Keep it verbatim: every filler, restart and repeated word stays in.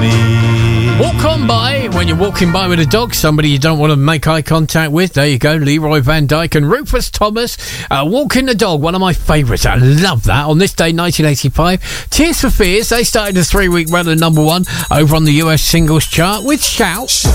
me. Walk on by when you're walking by with a dog, somebody you don't want to make eye contact with. There you go, Leroy Van Dyke and Rufus Thomas. Uh, Walking the Dog, one of my favourites. I love that. On this day, nineteen eighty-five, Tears for Fears, they started a three-week run at number one over on the U S singles chart with Shout.